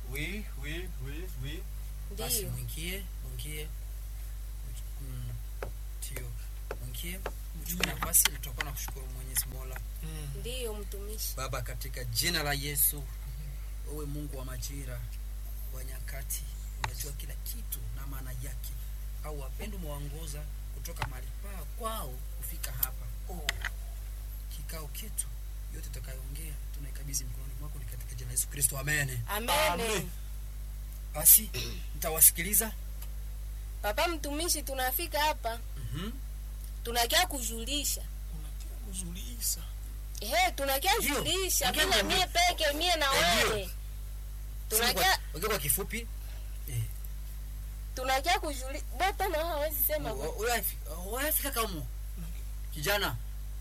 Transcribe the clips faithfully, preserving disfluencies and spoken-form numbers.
Oui, oui, oui, oui. Basi Ndio. mwingie, mwingie. Mm, Tio. Mwingie. Mchukue nafasi tutakuwa na kushukuru Mwenyezi Mola. Ndio mtumishi. Baba, katika jina la Yesu, wewe Mungu wa majira, wa nyakati, unajua kila kitu na maana yake. Au wapendo muongoza kutoka mahali pa kwao kufika hapa. Oh. Kikao kitu yote tutakayoongea tunaikabidhi mikononi mwako, ni katika jina la Yesu Kristo. Amen. Amen. Amen. Basi mtawasikiliza. Papa mtumishi, tunafika hapa. Mhm. Tunakia kujulisha. Unakia kujulisha. Ehe, tunakia Ndio. kujulisha Ndio. bila mie peke mie na Eh, ndio. wewe. Tunakia Ongea kwa kifupi. Eh. tunakia kujulisha. Baba na hawezi sema. Wewe unafika kama kijana.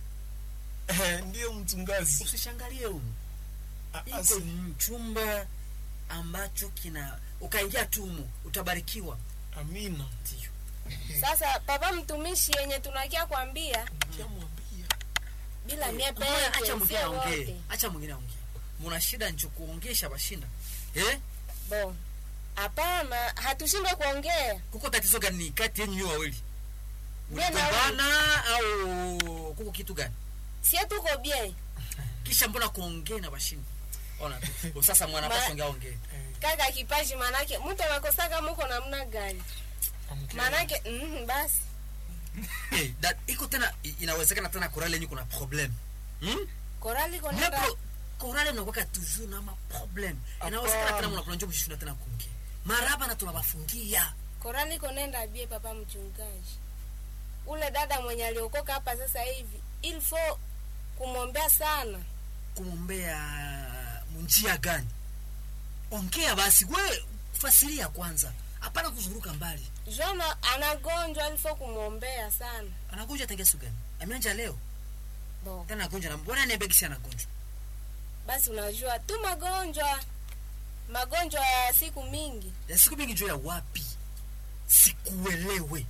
Eh, ndio mchungaji. Usishangalie huko. Ah, Iko asi- chumba ambacho kina ukaingia tumu utabarikiwa. Amina. Ndio. Sasa papa mtumishi, yenye tunakia kwambia Kiamwambia. bila mie Mbona peke acha mwingine sio aongee. wote. Acha mwingine aongee. Muna shida ncho kuongesha bashinda. Eh? Bon. Hapana, hatushindwe kuongea. Kuko tatizo gani kati yenu wawili? Mie na Mligombana au kuko kitu gani? Sie tuko bien. Kisha mbona kuongea na bashinda? Ona tu. Sasa mwana Ma- pasha ongea ongea. Kaka kipaji manake mtu anakosa kama uko namna gani? Ongea. Manake mhm basi. Eh, that iko tena i- inawezekana tena korale yenyu kuna problem. Hmm? Korali Nepo konenda korale mnakuwa toujours na ma problem. Inawezekana tena mnakunja mshishuna tena kuongea. Maraba na tunawafungia. Korali konenda bie papa mchungaji. Ule dada mwenye aliokoka hapa sasa hivi, il faut kumwombea sana. Kumwombea munjia gani? Ongea basi wewe, fasiria kwanza. Hapana kuzunguruka mbali. Jona anagonjwa, il faut kumwombea sana. Anagonjwa tangia siku gani? Ameanja leo. Bo. Tena anagonjwa na mbona niambekisha anagonjwa? Basi unajua tu magonjwa magonjwa ya siku mingi. Ya siku mingi juu ya wapi? Sikuelewe.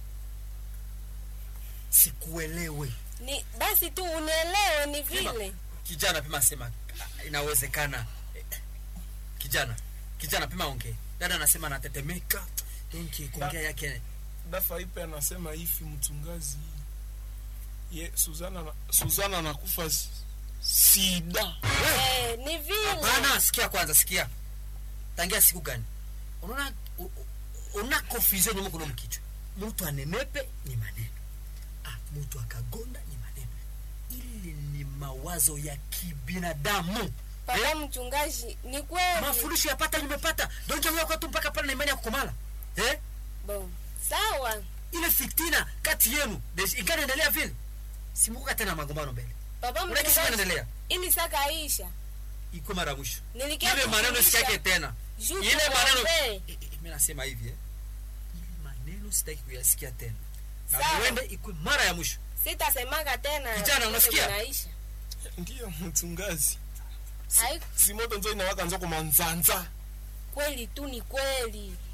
Sikuelewe. Ni basi tu unielewe ni Pima, vile. kijana pima sema inawezekana. Kijana, kijana pima ongea. Dada anasema anatetemeka. Donki kuongea yake. Dafa ipe anasema hivi mchungaji. Ye Suzana na, Suzana anakufa s- sida. Eh, ni vile. Hapana, sikia kwanza, sikia. Tangia siku gani? Unaona u- u- una confusion nyuma kuna mkichwa. Mtu anenepe ni maneno. Ah, mtu akagonda ni maneno. Ili ni mawazo ya kibinadamu. Papa mchungaji, ni kweli. Mafundisho yapata nimepata. Don't you kwa tu mpaka pale na imani ya kukomala. Eh? Bon. Sawa. Ile fitina kati yenu ikaendelea vile. Simuka tena magombano mbele. Papa Unakisi mchungaji. inaendelea. Ili saka Aisha. Iko mara mwisho. Nilikia Ile maneno kufundisha. sitaki tena. Juu Ile maneno tuombe. Eh, eh, mimi nasema hivi eh. Ile maneno sitaki kuyasikia tena. Na Sawa. uende iko mara ya mwisho. Sitasemaka tena. Kijana, unasikia? Aisha. Ndio mchungaji. Haiko Si moto nzo inawaka nzo kumanzanza. kweli tu, ni kweli.